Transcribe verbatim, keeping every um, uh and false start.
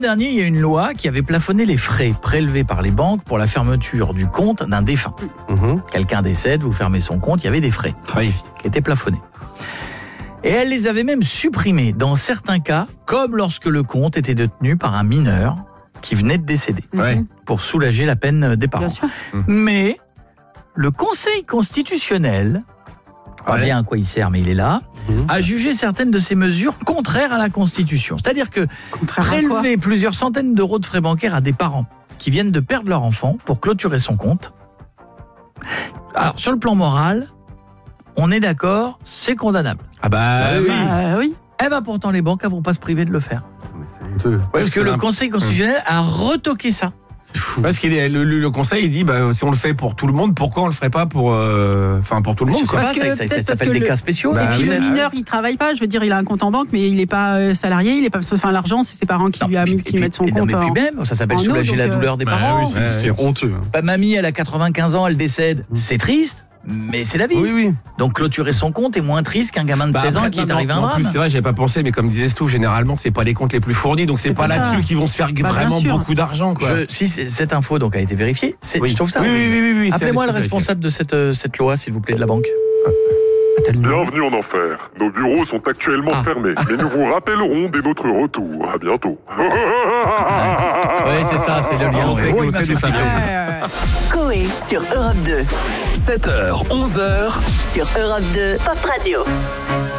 Dernier, il y a une loi qui avait plafonné les frais prélevés par les banques pour la fermeture du compte d'un défunt. Mmh. Quelqu'un décède, vous fermez son compte, il y avait des frais oui. qui étaient plafonnés. Et elle les avait même supprimés dans certains cas, comme lorsque le compte était détenu par un mineur qui venait de décéder, mmh. pour soulager la peine des parents. Mmh. Mais le Conseil constitutionnel, pas ouais. bien à quoi il sert, mais il est là, mmh. a jugé certaines de ces mesures contraires à la Constitution. C'est-à-dire que prélever plusieurs centaines d'euros de frais bancaires à des parents qui viennent de perdre leur enfant pour clôturer son compte, alors sur le plan moral, on est d'accord, c'est condamnable. Ah bah oui. Bah, oui. Eh ben pourtant les banques ne vont pas se priver de le faire. Ouais, parce, parce que, que le Conseil constitutionnel mmh. a retoqué ça. C'est fou. Parce que le, le, le Conseil il dit bah, si on le fait pour tout le monde, pourquoi on le ferait pas pour euh, enfin pour tout le monde quoi. Parce que ça, ça, ça s'appelle des le, cas spéciaux. Bah, et puis oui, le mineur il travaille pas, je veux dire il a un compte en banque mais il est pas salarié, il est pas enfin l'argent c'est ses parents qui non, lui a mis qui mettent son compte. Non, mais puis même ça s'appelle soulager la douleur des bah, parents. Oui, c'est, c'est honteux. Bah, mamie elle a quatre-vingt-quinze ans, elle décède, mmh. c'est triste. Mais c'est la vie. Oui, oui. Donc clôturer son compte est moins triste qu'un gamin de bah, seize ans qui est arrivé à un drame. En plus, c'est vrai, j'avais pas pensé, mais comme disait Stouff, généralement, c'est pas les comptes les plus fournis, donc c'est, c'est pas là-dessus ça. qu'ils vont se faire bah, vraiment beaucoup d'argent. Quoi. Je, si cette info donc a été vérifiée, c'est, oui. je trouve ça. Oui, oui, oui, oui, oui, appelez-moi le responsable de cette, euh, cette loi, s'il vous plaît, de la banque. Bienvenue en enfer. Nos bureaux sont actuellement ah. fermés, mais nous vous rappellerons dès notre retour. À bientôt. Oui, c'est ça, c'est le lien. On sait qu'on sait du ça. Coé sur Europe deux. sept heures, onze heures sur Europe deux Pop Radio.